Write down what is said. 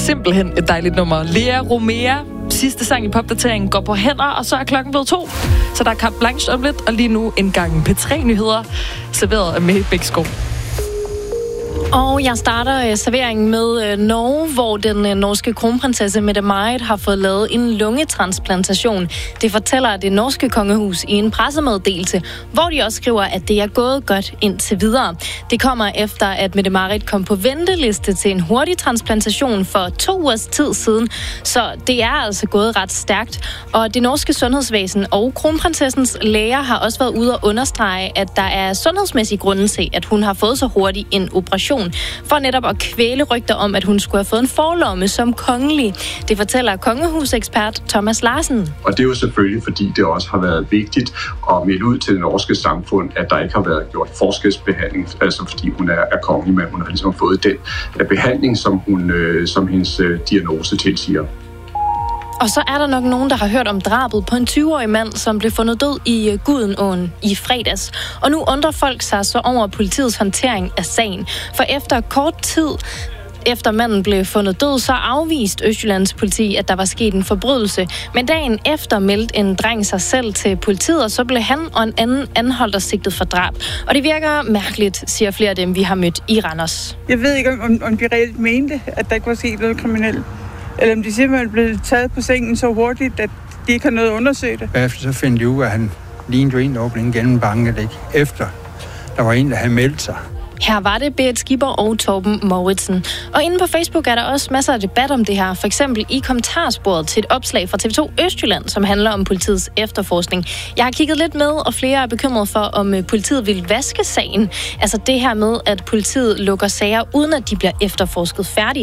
simpelthen et dejligt nummer. Lea Romea, sidste sang i popdateringen, går på hænder, og så er klokken blevet 2. Så der er carte blanche om lidt, og lige nu en gang P3-nyheder, serveret af Mette Bækskov. Og jeg starter serveringen med Norge, hvor den norske kronprinsesse Mette-Marit har fået lavet en lungetransplantation. Det fortæller det norske kongehus i en pressemeddelelse, hvor de også skriver, at det er gået godt indtil videre. Det kommer efter, at Mette-Marit kom på venteliste til en hurtig transplantation for 2 ugers tid siden. Så det er altså gået ret stærkt. Og det norske sundhedsvæsen og kronprinsessens læger har også været ude og understrege, at der er sundhedsmæssige grunde til, at hun har fået så hurtigt en operation, for netop at kvæle rygter om, at hun skulle have fået en forlomme som kongelig. Det fortæller kongehusekspert Thomas Larsen. Og det er jo selvfølgelig, fordi det også har været vigtigt at melde ud til det norske samfund, at der ikke har været gjort forskelsbehandling, altså fordi hun er kongelig, men hun har ligesom fået den behandling, som hendes diagnose tilsiger. Og så er der nok nogen, der har hørt om drabet på en 20-årig mand, som blev fundet død i Gudenåen i fredags. Og nu undrer folk sig så over politiets håndtering af sagen. For efter kort tid efter manden blev fundet død, så afviste Østjyllands politi, at der var sket en forbrydelse. Men dagen efter meldte en dreng sig selv til politiet, og så blev han og en anden anholdt og sigtet for drab. Og det virker mærkeligt, siger flere af dem, vi har mødt i Randers. Jeg ved ikke, om de reelt mente, at der ikke var sket noget kriminelt. Eller om de simpelthen blev taget på sengen så hurtigt, at de ikke har noget at undersøge det. Efter så fandt de ud af, at han lignede jo en åbning gennem banket, ikke? Efter der var en, der havde meldt sig. Her var det Berit Skipper og Torben Mouritsen. Og inde på Facebook er der også masser af debat om det her. For eksempel i kommentarsporet til et opslag fra TV2 Østjylland, som handler om politiets efterforskning. Jeg har kigget lidt med, og flere er bekymret for, om politiet vil vaske sagen. Altså det her med, at politiet lukker sager, uden at de bliver efterforsket færdigt.